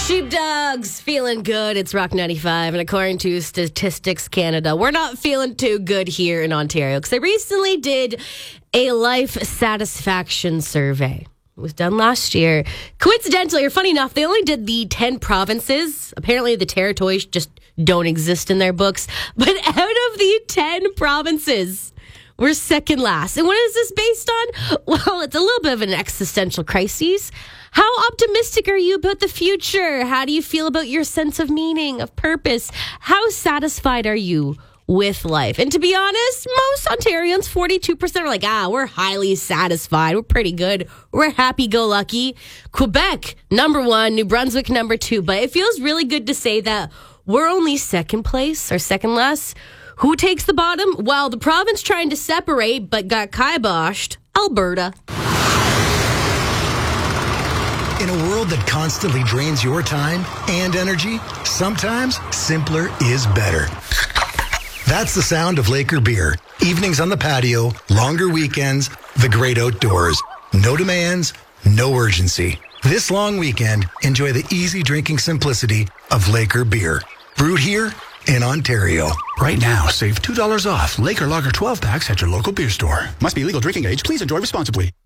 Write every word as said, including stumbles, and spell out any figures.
Sheepdogs feeling good. It's Rock ninety-five, and according to Statistics Canada, we're not feeling too good here in Ontario because they recently did a life satisfaction survey. It was done last year. Coincidentally, or funny enough, they only did the ten provinces. Apparently, the territories just don't exist in their books. But out of the ten provinces, we're second last. And what is this based on? Well, it's a little bit of an existential crisis. How optimistic are you about the future? How do you feel about your sense of meaning, of purpose? How satisfied are you with life? And to be honest, most Ontarians, forty-two percent are like, ah, we're highly satisfied. We're pretty good. We're happy-go-lucky. Quebec, number one. New Brunswick, number two. But it feels really good to say that we're only second place or second last. Who takes the bottom? Well, the province trying to separate but got kiboshed, Alberta. In a world that constantly drains your time and energy, sometimes simpler is better. That's the sound of Laker beer. Evenings on the patio, longer weekends, the great outdoors. No demands, no urgency. This long weekend, enjoy the easy drinking simplicity of Laker beer. Brewed here in Ontario. Right now, save two dollars off Laker Lager twelve packs at your local beer store. Must be legal drinking age. Please enjoy responsibly.